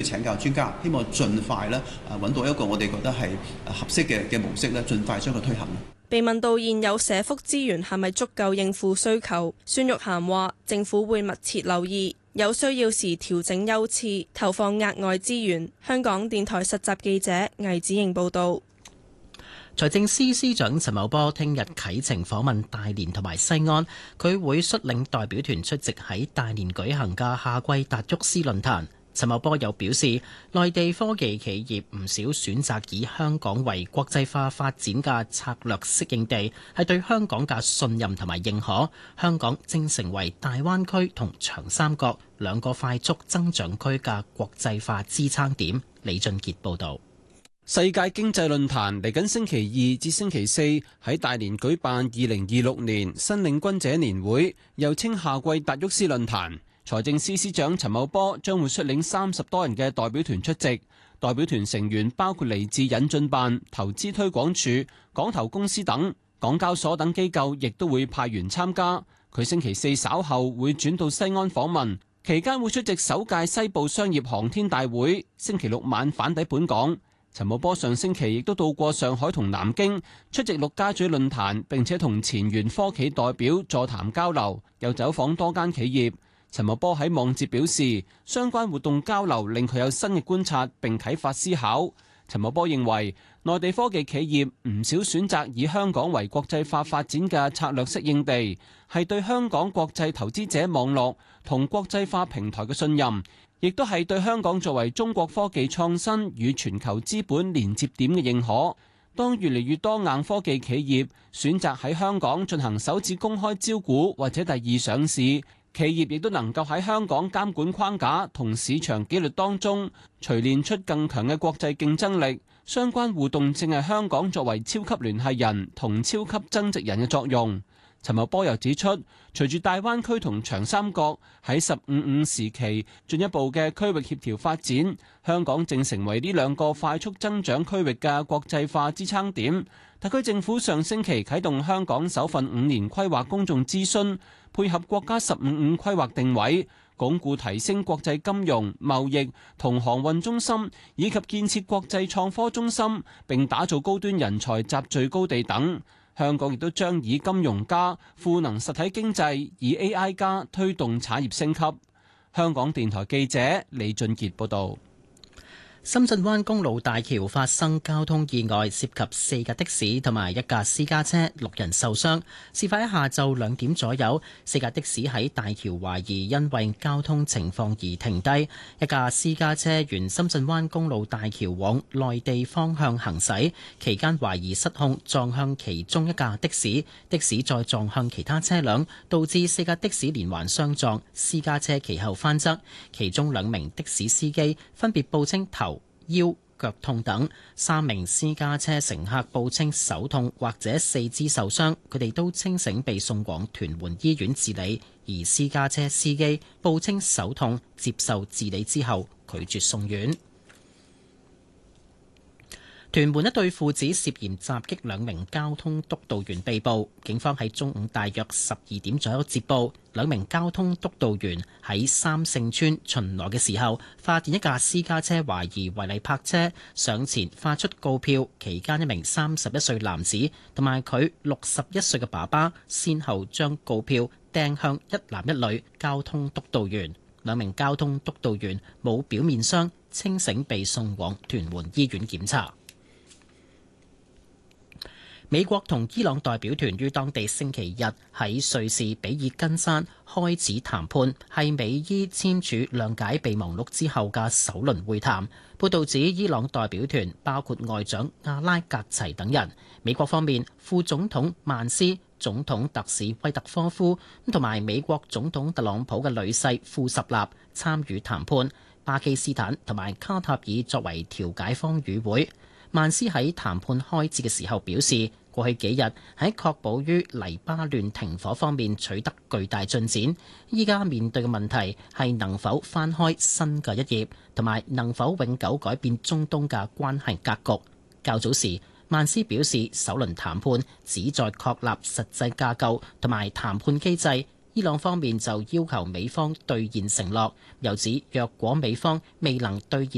請教專家，希望盡快咧揾到一個我哋覺得係合適嘅模式咧，盡快將佢推行。 被問到現有社福資源係咪足夠應付需求，孫玉菡話：政府會密切留意，有需要時調整優次，投放額外資源。香港電台實習記者魏子瑩報導。 財政司司長陳茂波聽日啟程訪問大連同埋西安，佢會率領代表團出席喺大連舉行嘅夏季達沃斯論壇。陳茂波又表示，內地科技企業唔少選擇以香港為國際化發展嘅策略適應地，係對香港嘅信任同埋認可。香港正成為大灣區同長三角兩個快速增長區嘅國際化支撐點。李俊傑報導。 世界經濟論壇嚟緊星期2至星期4喺大連舉辦2026年新領軍者年會，又稱夏季達沃斯論壇。財政司司長陳茂波將會率領30多人嘅代表團出席，代表團成員包括嚟自引進辦、投資推廣署、港投公司等，港交所等機構亦都會派員參加。佢星期4稍後會轉到西安訪問，期間會出席首屆西部商業航天大會，星期6晚返抵本港。陳茂波上星期亦都到過上海同南京出席陸家嘴論壇，並且同前沿科企代表座談交流，又走訪多間企業。陳茂波喺網誌表示，相關活動交流令佢有新嘅觀察並啟發思考。陳茂波認為，內地科技企業唔少選擇以香港為國際化發展嘅策略適應地，係對香港國際投資者網絡同國際化平台嘅信任，亦都係對香港作為中國科技創新與全球資本連接點嘅認可。當越嚟越多硬科技企業選擇喺香港進行首次公開招股或者第二上市，企業亦都能夠喺香港監管框架同市場紀律當中錘煉出更強嘅國際競爭力。相關互動正係香港作為超級聯繫人同超級增值人嘅作用。陳茂波又指出，隨住大灣區同長三角喺15+5時期進一步嘅區域協調發展，香港正成為呢兩個快速增長區域嘅國際化支撐點。特區政府上星期啟動香港首份5年規劃公眾諮詢，配合國家15+5規劃定位，鞏固提升國際金融、貿易同航運中心，以及建設國際創科中心，並打造高端人才集聚高地等。香港亦都將以金融加賦能實體經濟，以 AI 加推動產業升級。香港電台記者李俊傑報導。 深圳灣公路大橋發生交通意外，涉及4架的士同埋1架私家車，6人受傷。事發喺下晝2點左右，4架的士喺大橋懷疑因為交通情況而停低，1架私家車沿深圳灣公路大橋往內地方向行駛，期間懷疑失控撞向其中1架的士，的士再撞向其他車輛，導致4架的士連環相撞，私家車其後翻側，其中2名的士司機分別報稱頭、腰、腳痛等，3名私家車乘客報稱手痛或者四肢受傷，佢哋都清醒被送往屯門醫院治理，而私家車司機報稱手痛，接受治理之後拒絕送院。屯門一對父子涉嫌襲擊2名交通督導員被捕，警方喺中午大約12點左右接報，2名交通督導員喺三聖村巡邏嘅時候，發現一架私家車懷疑違例泊車，上前發出告票，期間1名31歲男子同埋佢61歲嘅爸爸，先後將告票掟向一男一女交通督導員，2名交通督導員冇表面傷，清醒被送往屯門醫院檢查。美國同伊朗代表團於當地星期日喺瑞士比爾根山開始談判，係美伊簽署諒解備忘錄之後嘅首輪會談。報道指伊朗代表團包括外長阿拉格齊等人，美國方面副總統曼斯、總統特使威特科夫同埋美國總統特朗普嘅女婿庫什納參與談判。巴基斯坦同埋卡塔爾作為調解方與會。曼斯喺談判開始嘅時候表示，過去幾日喺確保於黎巴嫩停火方面取得巨大進展，依家面對嘅問題係能否翻開新嘅一頁，同埋能否永久改變中東嘅關係格局。較早時，曼斯表示首輪談判旨在確立實際架構同埋談判機制，伊朗方面就要求美方兌現承諾，又指若果美方未能兌現